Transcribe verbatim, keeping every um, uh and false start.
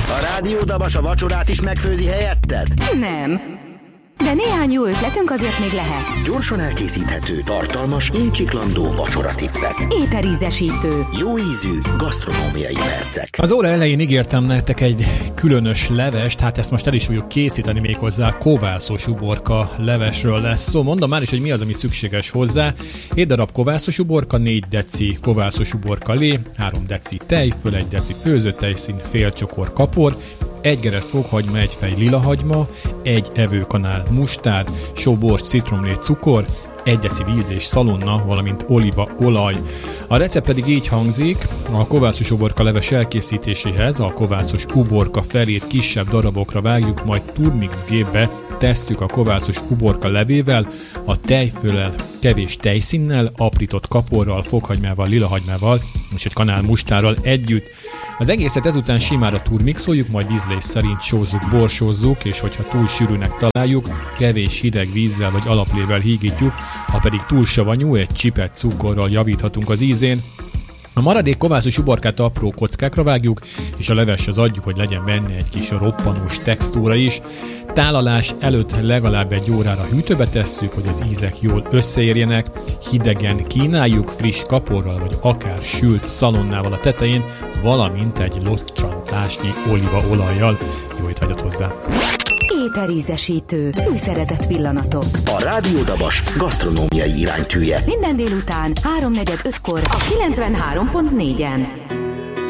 A Rádió Dabas a vacsorát is megfőzi helyetted? Nem. De néhány jó ötletünk azért még lehet. Gyorsan elkészíthető, tartalmas, incsiklandó vacsoratippek. Éterízesítő. Jó ízű, gasztronómiai percek. Az óra elején ígértem nektek egy különös levest, hát ezt most el is fogjuk készíteni, méghozzá kovászos uborka levesről lesz szó. Mondom már is, hogy mi az, ami szükséges hozzá. Egy darab kovászos uborka, négy deci kovászos uborka lé, három deci tejföl, egy deci főzött tejszín, fél csokor kapor, egy gereszt fokhagyma, egy fej lilahagyma, egy evőkanál mustárd, só, bors, citromlé, cukor, egy deci víz és szalonna, valamint olívaolaj. A recept pedig így hangzik: a kovászos uborka leves elkészítéséhez a kovászos uborka felét kisebb darabokra vágjuk, majd turmix gépbe tesszük a kovászos uborka levével, a tejföllel, kevés tejszínnel, aprított kaporral, fokhagymával, lilahagymával és egy kanál mustárral együtt. Az egészet ezután simára turmixoljuk, majd ízlés szerint sózzuk, borsózzuk, és hogyha túl sűrűnek találjuk, kevés hideg vízzel vagy alaplével hígítjuk, ha pedig túl savanyú, egy csipet cukorral javíthatunk az ízén. A maradék kovászos uborkát apró kockákra vágjuk, és a leveshez adjuk, hogy legyen benne egy kis roppanós textúra is. Tálalás előtt legalább egy órára hűtőbe tesszük, hogy az ízek jól összeérjenek, hidegen kínáljuk friss kaporral, vagy akár sült szalonnával a tetején, valamint egy locsantásnyi olívaolajjal. Jó étvágyat hozzá! Éterízesítő. Fűszerezett pillanatok. A Rádió Dabas gasztronómiai iránytűje. Minden délután háromnegyed ötkor a kilencvenhárom pont négyen.